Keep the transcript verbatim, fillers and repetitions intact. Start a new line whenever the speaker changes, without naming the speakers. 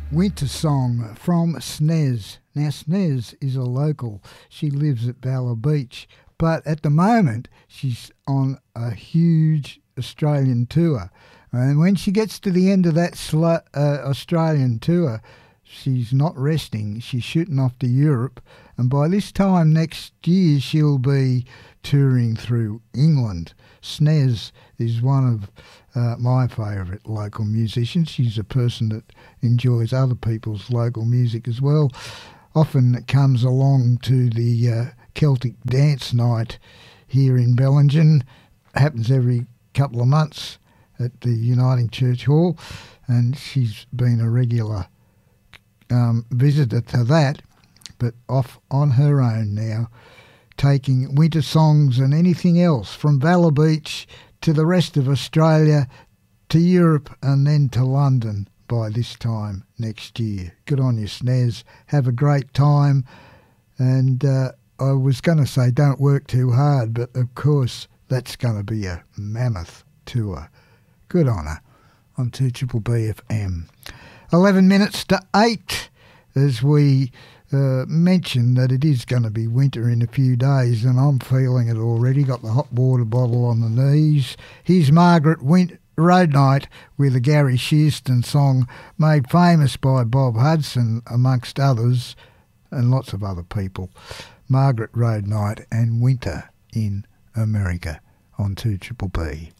Winter Song from Snez. Now, Snez is a local. She lives at Balla Beach, but at the moment she's on a huge Australian tour. And when she gets to the end of that sl- uh, Australian tour, she's not resting. She's shooting off to Europe. And by this time next year, she'll be touring through England. Snez is one of uh, my favourite local musicians. She's a person that enjoys other people's local music as well. Often comes along to the uh, Celtic Dance Night here in Bellingen. Happens every couple of months at the Uniting Church Hall, and she's been a regular um, visitor to that, but off on her own now, taking winter songs and anything else from Balla Beach to the rest of Australia, to Europe and then to London by this time next year. Good on you, Snez. Have a great time. And uh, I was going to say don't work too hard, but of course that's going to be a mammoth tour. Good on her on two B B F M. eleven minutes to eight as we uh, mentioned that it is going to be winter in a few days, and I'm feeling it already. Got the hot water bottle on the knees. Here's Margaret Win- Road Night with a Gary Shearston song made famous by Bob Hudson, amongst others, and lots of other people. Margaret Road Night and Winter in America on two B B B.